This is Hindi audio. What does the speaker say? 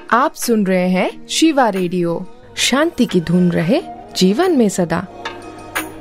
आप सुन रहे हैं शिवा रेडियो। शांति की धुन रहे जीवन में सदा।